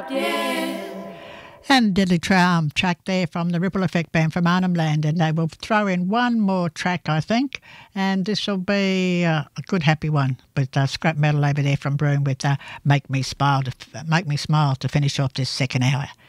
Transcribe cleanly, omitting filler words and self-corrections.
And Deadly Tram track there from the Ripple Effect Band from Arnhem Land, and they will throw in one more track, I think, and this will be a good happy one with Scrap Metal over there from Broome with Make Me Smile to finish off this second hour.